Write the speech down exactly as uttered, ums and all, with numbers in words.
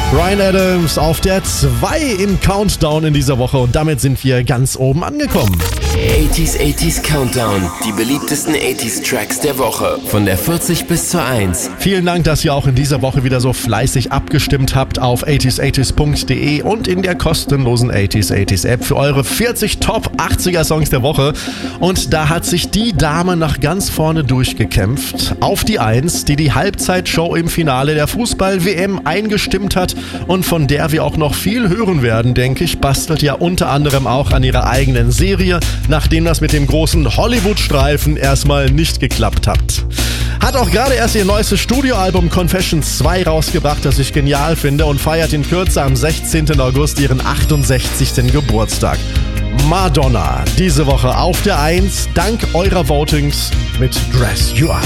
Bryan Adams auf der zwei im Countdown in dieser Woche und damit sind wir ganz oben angekommen. achtziger achtziger Countdown, die beliebtesten achtziger Tracks der Woche, von der vierzig bis zur eins. Vielen Dank, dass ihr auch in dieser Woche wieder so fleißig abgestimmt habt auf achtziger achtziger punkt de und in der kostenlosen achtziger achtziger App für eure vierzig Top achtziger Songs der Woche. Und da hat sich die Dame nach ganz vorne durchgekämpft auf die eins, die die Halbzeitshow im Finale der Fußball-W M eingestimmt hat und von der wir auch noch viel hören werden, denke ich, bastelt ja unter anderem auch an ihrer eigenen Serie, nachdem das mit dem großen Hollywood-Streifen erstmal nicht geklappt hat. Hat auch gerade erst ihr neuestes Studioalbum Confessions zwei rausgebracht, das ich genial finde, und feiert in Kürze am sechzehnten August ihren achtundsechzigsten Geburtstag. Madonna, diese Woche auf der eins, dank eurer Votings mit Dress You Up.